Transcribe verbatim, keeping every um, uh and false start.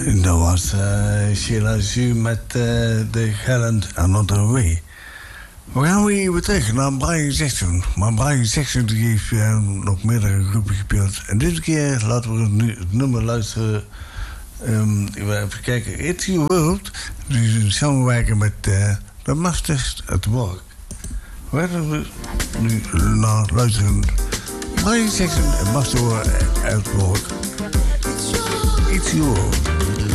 Dat was uh, Sheila Zu met uh, de Gallant Another Way. We gaan weer even terug naar Brian Jackson. Maar Brian Jackson die heeft uh, nog meerdere groepen gespeeld. En dit keer laten we het, nu, het nummer luisteren. Um, even kijken. It's Your World. Dus een samenwerken met uh, The Masters at Work. We gaan we nu naar luisteren. Brian Jackson en Masters at Work. It's Your World.